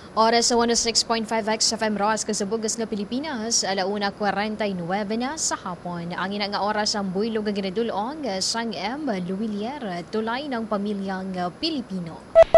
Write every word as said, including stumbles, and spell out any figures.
Oras sa one oh six point five X F M Ross kasabugas nga Pilipinas, alauna forty-nine na sa hapon. Ang ina nga oras ang buylog nga ginadulong sang M. Luwilier, tulay ng pamilyang Pilipino.